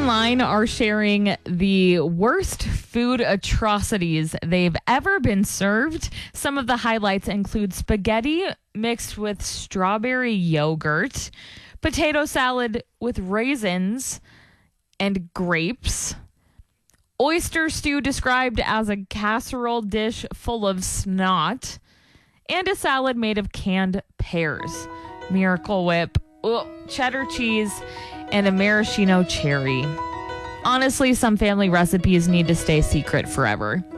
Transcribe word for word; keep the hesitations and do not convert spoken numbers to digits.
online are sharing the worst food atrocities they've ever been served. Some of the highlights include spaghetti mixed with strawberry yogurt, potato salad with raisins and grapes, oyster stew described as a casserole dish full of snot, and a salad made of canned pears, Miracle Whip, ugh, cheddar cheese, and a maraschino cherry. Honestly, some family recipes need to stay secret forever.